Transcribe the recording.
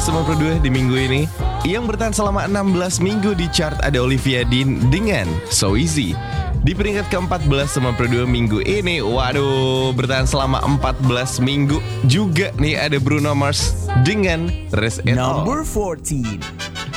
sama Pro2 di minggu ini. Yang bertahan selama 16 minggu di chart ada Olivia Dean dengan So Easy. Di peringkat ke-14 sama Pro2 minggu ini, waduh, bertahan selama 14 minggu juga nih ada Bruno Mars dengan Rest It All. Number 14.